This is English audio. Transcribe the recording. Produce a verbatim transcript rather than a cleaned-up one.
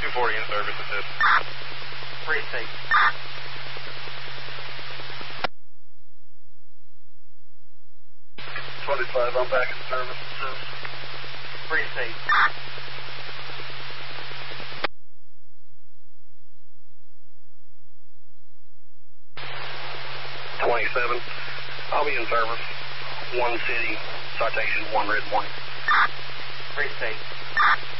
two forty in service, assist. Precinct. twenty-five, I'm back in service, assist. Precinct. twenty-seven, I'll be in service. One city, citation, one red warning. Precinct.